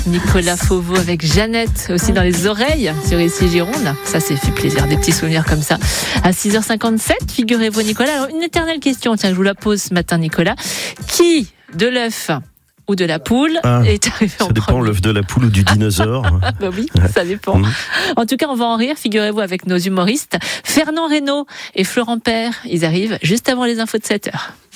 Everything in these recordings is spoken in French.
Nicolas Fauveau avec Jeannette aussi dans les oreilles sur Ici Gironde. Ça fait plaisir, des petits souvenirs comme ça. À 6h57, figurez-vous Nicolas. Alors une éternelle question, tiens, je vous la pose ce matin Nicolas. Qui de l'œuf ou de la poule est arrivé en premier? Ça dépend, l'œuf de la poule ou du dinosaure. Bah oui, ça dépend. En tout cas, on va en rire, figurez-vous, avec nos humoristes. Fernand Reynaud et Florent Père, ils arrivent juste avant les infos de 7h.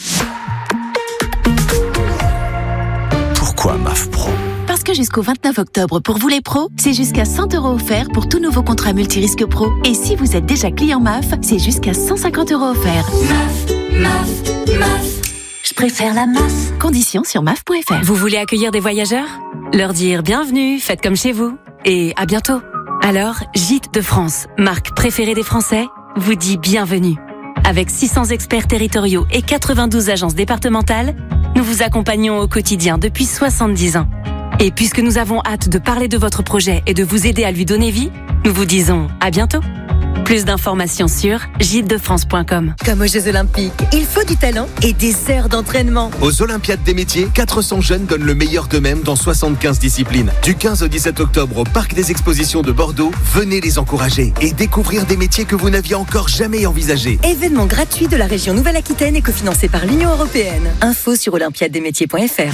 Pourquoi MAF Pro ? Parce que jusqu'au 29 octobre, pour vous les pros, c'est jusqu'à 100 € offerts pour tout nouveau contrat multirisque pro. Et si vous êtes déjà client MAF, c'est jusqu'à 150 € offerts. MAF. Je préfère la MAF. Conditions sur maf.fr. Vous voulez accueillir des voyageurs ? Leur dire bienvenue, faites comme chez vous. Et à bientôt. Alors, Gîtes de France, marque préférée des Français, vous dit bienvenue. Avec 600 experts territoriaux et 92 agences départementales, nous vous accompagnons au quotidien depuis 70 ans. Et puisque nous avons hâte de parler de votre projet et de vous aider à lui donner vie, nous vous disons à bientôt. Plus d'informations sur gîtesdefrance.com. Comme aux Jeux Olympiques, il faut du talent et des heures d'entraînement. Aux Olympiades des métiers, 400 jeunes donnent le meilleur d'eux-mêmes dans 75 disciplines. Du 15 au 17 octobre au Parc des Expositions de Bordeaux, venez les encourager et découvrir des métiers que vous n'aviez encore jamais envisagés. Événement gratuit de la région Nouvelle-Aquitaine et cofinancé par l'Union Européenne. Info sur olympiadesmétiers.fr.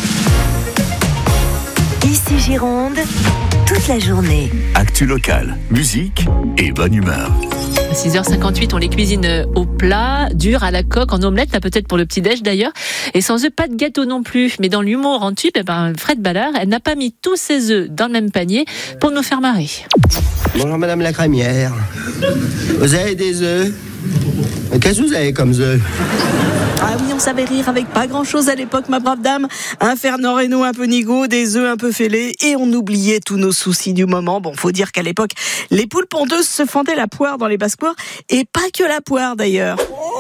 Ici Gironde, toute la journée. Actu locale, musique et bonne humeur. À 6h58, on les cuisine au plat, dur, à la coque, en omelette, là peut-être pour le petit-déj d'ailleurs. Et sans œufs, pas de gâteau non plus. Mais dans l'humour en tube, Fred Ballard, elle n'a pas mis tous ses œufs dans le même panier pour nous faire marrer. Bonjour madame la crémière. Vous avez des œufs? Qu'est-ce que vous avez comme œufs? Ah oui, on savait rire avec pas grand-chose à l'époque, ma brave dame. Un Fernand Reynaud un peu nigaud, des œufs un peu fêlés, et on oubliait tous nos soucis du moment. Bon, faut dire qu'à l'époque, les poules pondeuses se fendaient la poire dans les basses-cours, et pas que la poire d'ailleurs.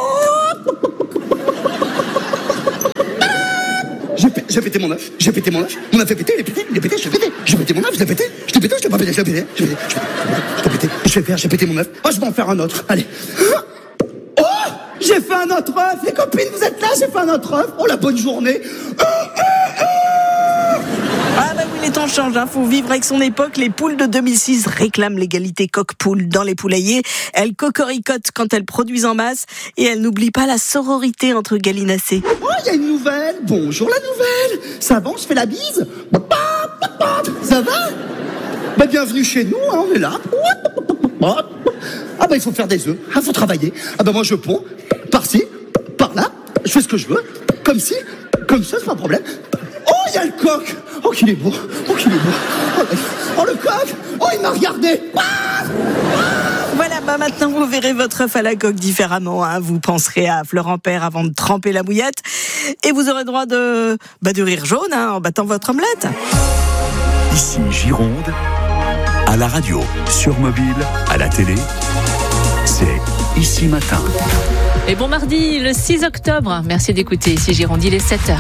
J'ai pété mon œuf, mon œuf est pété, il est pété, j'ai pété mon œuf, je l'ai pété, je l'ai pas pété, j'ai pété mon œuf, je vais en faire un autre, allez. Oh, j'ai fait un autre œuf, les copines, vous êtes là, j'ai fait un autre œuf, oh la bonne journée. Ah bah oui, les temps changent, faut vivre avec son époque. Les poules de 2006 réclament l'égalité coq-poule dans les poulaillers. Elles cocoricotent quand elles produisent en masse et elles n'oublient pas la sororité entre gallinacés. Oh, il y a une nouvelle, bonjour la nouvelle. Ça va, on se fait la bise. Ça va? Bah bienvenue chez nous, on est là. Ah bah il faut faire des œufs, faut travailler. Ah bah moi je ponds, par-ci, par-là, je fais ce que je veux, comme ci, comme ça, c'est pas un problème. Oh, il y a le coq. Oh, qu'il est beau. Oh, le coq. Oh, il m'a regardé. Voilà, maintenant vous verrez votre œuf à la coque différemment. Vous penserez à Florent Père avant de tremper la bouillette. Et vous aurez droit de rire jaune en battant votre omelette. Ici Gironde, à la radio, sur mobile, à la télé, c'est Ici Matin. Et bon mardi, le 6 octobre. Merci d'écouter Ici Gironde, il est 7h.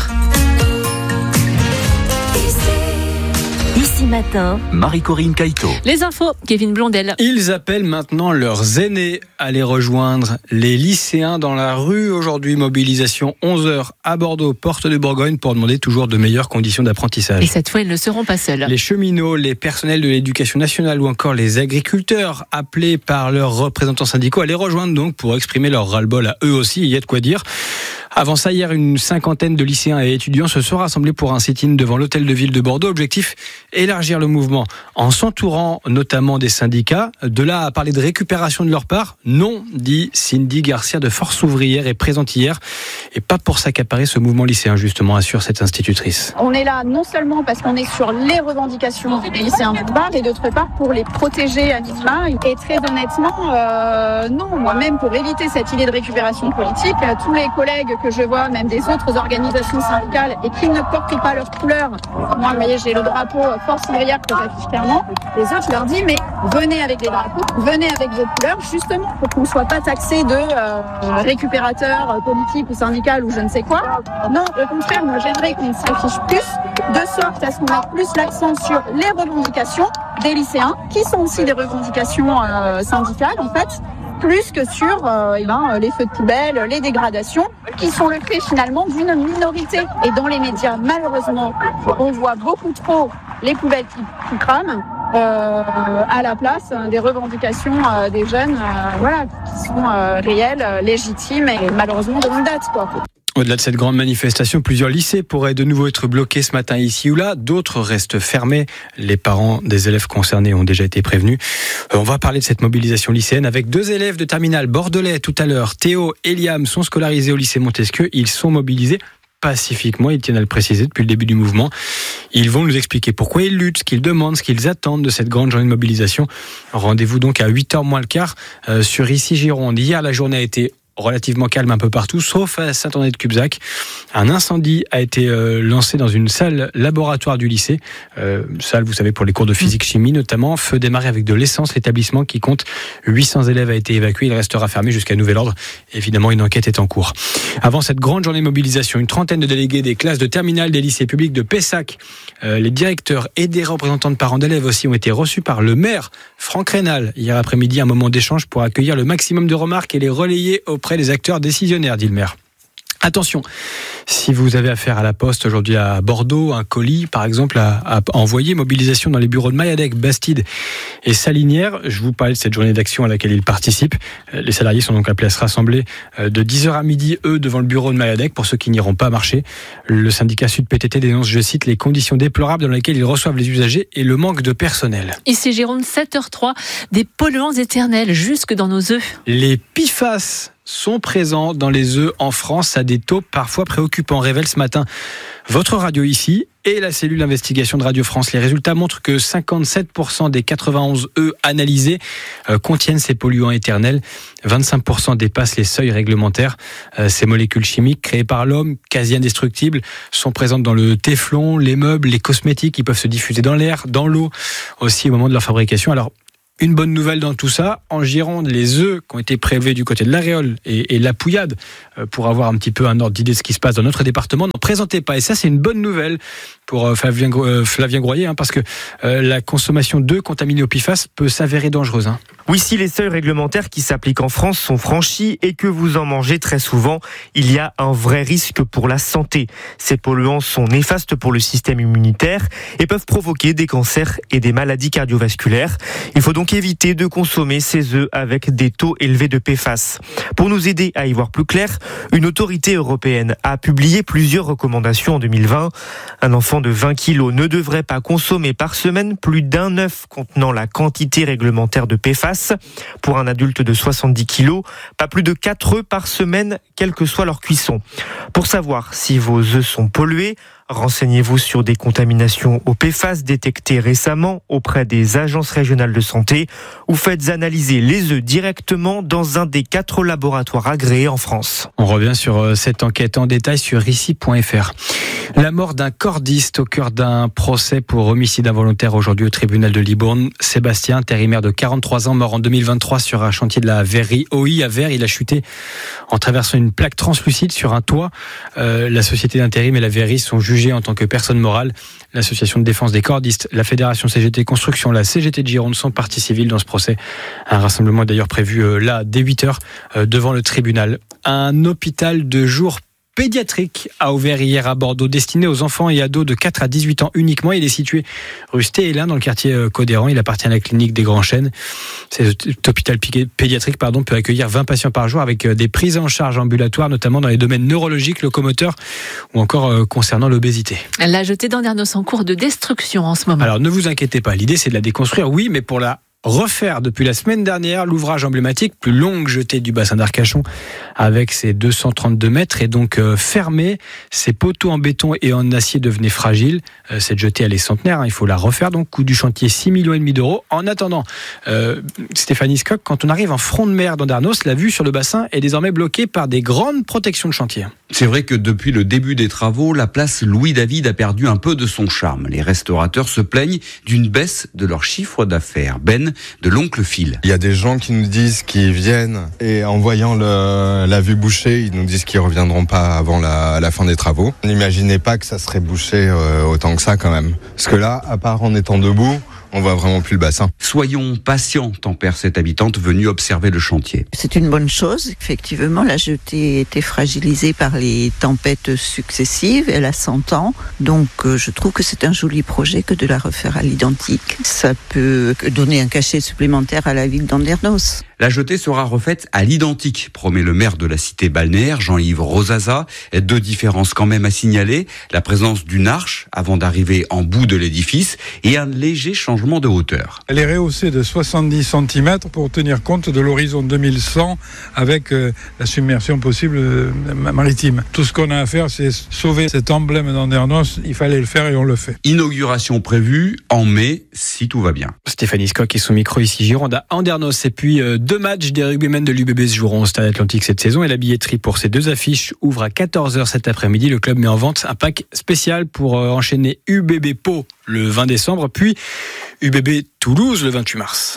Ici Matin, Marie-Corinne Caïto. Les infos, Kevin Blondel. Ils appellent maintenant leurs aînés à les rejoindre. Les lycéens dans la rue aujourd'hui, mobilisation 11h à Bordeaux, porte de Bourgogne, pour demander toujours de meilleures conditions d'apprentissage. Et cette fois, ils ne seront pas seuls. Les cheminots, les personnels de l'éducation nationale ou encore les agriculteurs appelés par leurs représentants syndicaux à les rejoindre donc pour exprimer leur ras-le-bol à eux aussi, il y a de quoi dire. Avant ça, hier, une cinquantaine de lycéens et étudiants se sont rassemblés pour un sit-in devant l'hôtel de ville de Bordeaux. Objectif, élargir le mouvement en s'entourant notamment des syndicats. De là à parler de récupération de leur part, non, dit Cindy Garcia de Force Ouvrière et présente hier. Et pas pour s'accaparer ce mouvement lycéen, justement, assure cette institutrice. On est là non seulement parce qu'on est sur les revendications des lycéens d'une part, et d'autre part pour les protéger à minima. Et très honnêtement, non, moi-même pour éviter cette idée de récupération politique, tous les collègues que je vois, même des autres organisations syndicales, et qui ne portent pas leurs couleurs. Moi, vous voyez, j'ai le drapeau Force Ouvrière que j'affiche clairement. Les autres, je leur dis, mais venez avec les drapeaux, venez avec vos couleurs, justement, pour qu'on ne soit pas taxé de récupérateur politique ou syndical ou je ne sais quoi. Non, au contraire, moi, j'aimerais qu'on s'affiche plus, de sorte à ce qu'on mette plus l'accent sur les revendications des lycéens, qui sont aussi des revendications syndicales, en fait, plus que sur les feux de poubelle, les dégradations, qui sont le fait finalement d'une minorité. Et dans les médias, malheureusement, on voit beaucoup trop les poubelles qui crament, à la place des revendications des jeunes, qui sont réelles, légitimes et malheureusement de longue date, quoi. Au-delà de cette grande manifestation, plusieurs lycées pourraient de nouveau être bloqués ce matin ici ou là. D'autres restent fermés. Les parents des élèves concernés ont déjà été prévenus. On va parler de cette mobilisation lycéenne avec 2 élèves de terminale bordelais tout à l'heure. Théo et Liam sont scolarisés au lycée Montesquieu. Ils sont mobilisés pacifiquement, ils tiennent à le préciser depuis le début du mouvement. Ils vont nous expliquer pourquoi ils luttent, ce qu'ils demandent, ce qu'ils attendent de cette grande journée de mobilisation. Rendez-vous donc à 8h moins le quart sur Issy-Gironde. Hier, la journée a été relativement calme un peu partout, sauf à Saint-André-de-Cubzac. Un incendie a été lancé dans une salle laboratoire du lycée. Salle, vous savez, pour les cours de physique-chimie notamment. Feu démarré avec de l'essence. L'établissement qui compte 800 élèves a été évacué. Il restera fermé jusqu'à nouvel ordre. Évidemment, une enquête est en cours. Avant cette grande journée de mobilisation, une trentaine de délégués des classes de terminale des lycées publics de Pessac, les directeurs et des représentants de parents d'élèves aussi ont été reçus par le maire Franck Rénal hier après-midi. Un moment d'échange pour accueillir le maximum de remarques et les relayer auprès des acteurs décisionnaires, dit le maire. Attention, si vous avez affaire à la poste aujourd'hui à Bordeaux, un colis par exemple à envoyer, mobilisation dans les bureaux de Mayadec, Bastide et Salinière. Je vous parlais de cette journée d'action à laquelle ils participent. Les salariés sont donc appelés à se rassembler de 10h à midi, devant le bureau de Mayadec, pour ceux qui n'iront pas marcher. Le syndicat Sud PTT dénonce, je cite, les conditions déplorables dans lesquelles ils reçoivent les usagers et le manque de personnel. Ici Gironde, 7h03, des polluants éternels jusque dans nos œufs. Les PFAS sont présents dans les œufs en France à des taux parfois préoccupants, révèle ce matin votre radio ici et la cellule d'investigation de Radio France. Les résultats montrent que 57% des 91 œufs analysés contiennent ces polluants éternels. 25% dépassent les seuils réglementaires. Ces molécules chimiques créées par l'homme, quasi indestructibles, sont présentes dans le téflon, les meubles, les cosmétiques qui peuvent se diffuser dans l'air, dans l'eau, aussi au moment de leur fabrication. Alors, une bonne nouvelle dans tout ça, en Gironde, les œufs qui ont été prélevés du côté de l'Aréole et la Pouillade, pour avoir un petit peu un ordre d'idée de ce qui se passe dans notre département, n'en présentaient pas. Et ça, c'est une bonne nouvelle pour Flavien Groyer, parce que la consommation d'œufs contaminés au PFAS peut s'avérer dangereuse. Oui, si les seuils réglementaires qui s'appliquent en France sont franchis et que vous en mangez très souvent, il y a un vrai risque pour la santé. Ces polluants sont néfastes pour le système immunitaire et peuvent provoquer des cancers et des maladies cardiovasculaires. Il faut donc éviter de consommer ces œufs avec des taux élevés de PFAS. Pour nous aider à y voir plus clair, une autorité européenne a publié plusieurs recommandations en 2020. Un enfant de 20 kilos ne devrait pas consommer par semaine plus d'un œuf contenant la quantité réglementaire de PFAS. Pour un adulte de 70 kilos, pas plus de 4 œufs par semaine, quelle que soit leur cuisson. Pour savoir si vos œufs sont pollués, renseignez-vous sur des contaminations au PFAS détectées récemment auprès des agences régionales de santé ou faites analyser les œufs directement dans un des 4 laboratoires agréés en France. On revient sur cette enquête en détail sur ici.fr. La mort d'un cordiste au cœur d'un procès pour homicide involontaire aujourd'hui au tribunal de Libourne. Sébastien, intérimaire de 43 ans, mort en 2023 sur un chantier de la verrerie OI à Vert. Il a chuté en traversant une plaque translucide sur un toit. La société d'intérim et la verrerie sont jugées en tant que personne morale. L'association de défense des cordistes, la fédération CGT Construction, la CGT de Gironde sont parties civiles dans ce procès. Un rassemblement est d'ailleurs prévu là dès 8h devant le tribunal. Un hôpital de jour pédiatrique a ouvert hier à Bordeaux, destiné aux enfants et ados de 4 à 18 ans uniquement. Il est situé rue Stéhélin dans le quartier Codéran. Il appartient à la clinique des Grands Chênes. Cet hôpital pédiatrique peut accueillir 20 patients par jour avec des prises en charge ambulatoires, notamment dans les domaines neurologiques, locomoteurs ou encore concernant l'obésité. La jetée d'Andernos en cours de destruction en ce moment. Alors ne vous inquiétez pas, l'idée c'est de la déconstruire, oui, mais pour la refaire depuis la semaine dernière, l'ouvrage emblématique, plus longue jetée du bassin d'Arcachon, avec ses 232 mètres, est donc fermé. Ses poteaux en béton et en acier devenaient fragiles. Cette jetée, elle est centenaire, il faut la refaire. Donc, coût du chantier 6,5 millions d'euros. En attendant, Stéphanie Scott, quand on arrive en front de mer d'Andernos, la vue sur le bassin est désormais bloquée par des grandes protections de chantier. C'est vrai que depuis le début des travaux, la place Louis-David a perdu un peu de son charme. Les restaurateurs se plaignent d'une baisse de leur chiffre d'affaires. Ben de l'Oncle Phil. Il y a des gens qui nous disent qu'ils viennent et en voyant la vue bouchée, ils nous disent qu'ils reviendront pas avant la fin des travaux. N'imaginez pas que ça serait bouché autant que ça quand même. Parce que là, à part en étant debout, On voit vraiment plus le bassin. Soyons patients, tempère cette habitante venue observer le chantier. C'est une bonne chose. Effectivement, la jetée était fragilisée par les tempêtes successives. Elle a 100 ans. Donc, je trouve que c'est un joli projet que de la refaire à l'identique. Ça peut donner un cachet supplémentaire à la ville d'Andernos. La jetée sera refaite à l'identique, promet le maire de la cité balnéaire, Jean-Yves Rosaza. 2 différences quand même à signaler. La présence d'une arche avant d'arriver en bout de l'édifice et un léger changement de hauteur. Elle est rehaussée de 70 cm pour tenir compte de l'horizon 2100 avec la submersion possible maritime. Tout ce qu'on a à faire, c'est sauver cet emblème d'Andernos. Il fallait le faire et on le fait. Inauguration prévue en mai, si tout va bien. Stéphanie Scott est son micro ici Gironde à Andernos. Et puis 2 matchs des rugbymen de l'UBB se joueront au Stade Atlantique cette saison et la billetterie pour ces 2 affiches ouvre à 14h cet après-midi. Le club met en vente un pack spécial pour enchaîner UBB Pau le 20 décembre puis UBB Toulouse le 28 mars.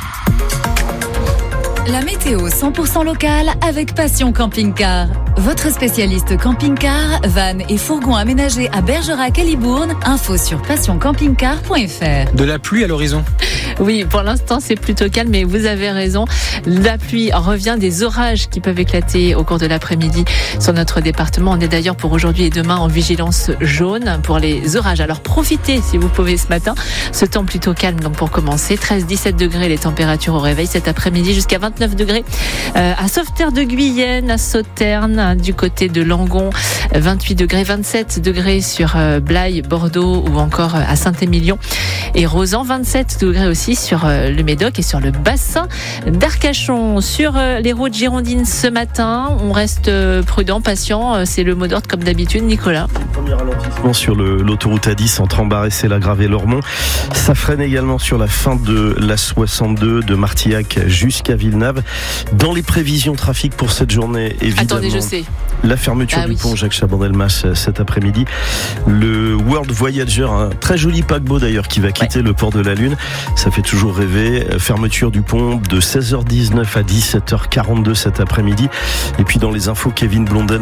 La météo 100% locale avec Passion Camping Car. Votre spécialiste camping-car, van et fourgon aménagés à Bergerac et Libourne. Info sur passioncampingcar.fr. De la pluie à l'horizon. Oui, pour l'instant, c'est plutôt calme, mais vous avez raison. La pluie revient, des orages qui peuvent éclater au cours de l'après-midi sur notre département. On est d'ailleurs pour aujourd'hui et demain en vigilance jaune pour les orages. Alors profitez si vous pouvez ce matin. Ce temps plutôt calme, donc pour commencer. 13-17 degrés les températures au réveil cet après-midi, jusqu'à 29 degrés à Sauveterre de Guyenne, à Sauternes, du côté de Langon, 28 degrés, 27 degrés sur Blaye, Bordeaux ou encore à Saint-Émilion et Rozan, 27 degrés aussi sur le Médoc et sur le bassin d'Arcachon. Sur les routes girondines ce matin, on reste prudent, patient, c'est le mot d'ordre comme d'habitude. Nicolas. Premier ralentissement sur l'autoroute A10 entre Ambarès et la Gravée-Lormont. Ça freine également sur la fin de la 62 de Martillac jusqu'à Villeneuve. Dans les prévisions trafic pour cette journée, évidemment. Attendez, je sais. La fermeture du pont Jacques Chaban-Delmas cet après-midi. Le World Voyager, un très joli paquebot d'ailleurs qui va quitter le port de la Lune. Ça fait toujours rêver. Fermeture du pont de 16h19 à 17h42 cet après-midi. Et puis dans les infos, Kevin Blondel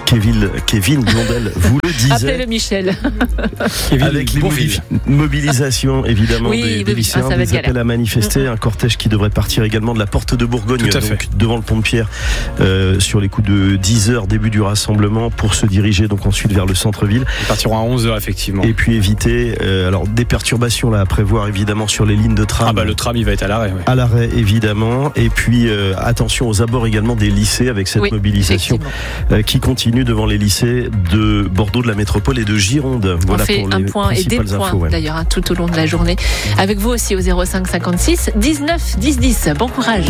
vous le disait. Appelez-le Michel. Avec les mobilisations évidemment des lycéens, des appels à manifester, un cortège qui devrait partir également de la porte de Bourgogne, donc devant le pont de Pierre, sur les coups de 10h, début du rassemblement, pour se diriger donc ensuite vers le centre-ville. Ils partiront à 11h effectivement. Et puis éviter alors des perturbations là à prévoir évidemment sur les lignes de tram. Le tram il va être à l'arrêt. À l'arrêt évidemment. Et puis attention aux abords également des lycées avec cette mobilisation qui continue devant les lycées de Bordeaux, de la métropole et de Gironde. Voilà, on fait pour un point et des points d'ailleurs tout au long de la journée. Avec vous aussi au 05 56 19 10 10. Bon courage.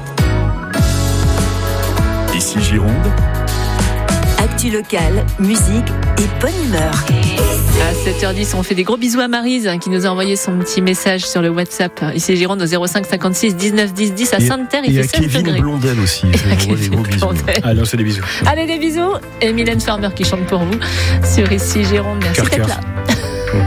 Ici Gironde. Actu locale, musique et bonne humeur. À 7h10, on fait des gros bisous à Maryse qui nous a envoyé son petit message sur le WhatsApp. Ici Gironde au 05 56 19 10 10 à Sainte-Terre, il fait 16 degrés. Et à Kevin Blondel aussi. Des gros bisous. Allez, on fait des bisous. Allez, des bisous. Et Mylène Farmer qui chante pour vous sur Ici Gironde. Merci d'être là.